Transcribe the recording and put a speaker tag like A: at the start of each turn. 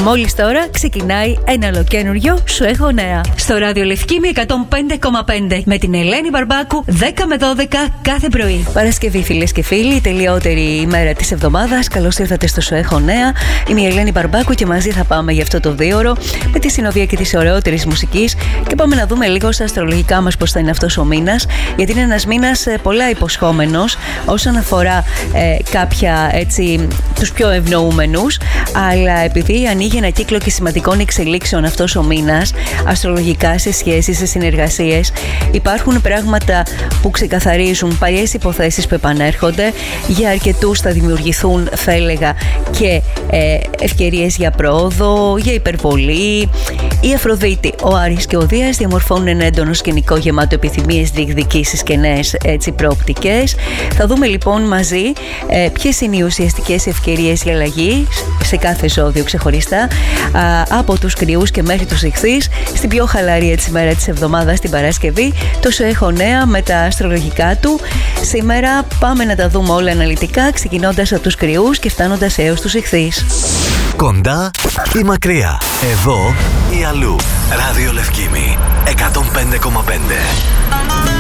A: Μόλις τώρα ξεκινάει ένα ολοκένουργιο Σου έχω νέα. Στο ράδιο Λευκήμη 105,5 με την Ελένη Μπαρμπάκου 10 με 12 κάθε πρωί. Παρασκευή, φίλες και φίλοι, η τελειότερη ημέρα της εβδομάδας. Καλώς ήρθατε στο Σου έχω νέα. Είμαι η Ελένη Μπαρμπάκου και μαζί θα πάμε για αυτό το 2ωρο με τη συνοδεία και της ωραιότερης μουσικής. Και πάμε να δούμε λίγο στα αστρολογικά μας πώς θα είναι αυτός ο μήνας. Γιατί είναι ένας μήνας πολλά υποσχόμενος όσον αφορά κάποια έτσι τους πιο ευνοούμενους. Αλλά επειδή ανοίγει ένα κύκλο και σημαντικών εξελίξεων αυτός ο μήνας, αστρολογικά σε σχέσεις, σε συνεργασίες, υπάρχουν πράγματα που ξεκαθαρίζουν, παλιές υποθέσεις που επανέρχονται. Για αρκετούς θα δημιουργηθούν, θα έλεγα, και ευκαιρίες για πρόοδο, για υπερβολή. Η Αφροδίτη, ο Άρης και ο Δίας διαμορφώνουν ένα έντονο σκηνικό γεμάτο επιθυμίες, διεκδικήσεις και νέες προοπτικές. Θα δούμε λοιπόν μαζί ποιες είναι οι ουσιαστικές ευκαιρίες για αλλαγή σε κάθε ζώδιο ξεχωριστά, από τους Κρυούς και μέχρι τους Ιχθύς, στην πιο χαλαρή έτσι μέρα της εβδομάδας, την Παρασκευή. Τόσο έχω νέα με τα αστρολογικά του. Σήμερα πάμε να τα δούμε όλα αναλυτικά, ξεκινώντας από τους Κρυούς και φτάνοντας έως τους Ιχθύς.
B: Κοντά ή μακριά, εδώ ή αλλού. Ράδιο Λευκήμη 105,5.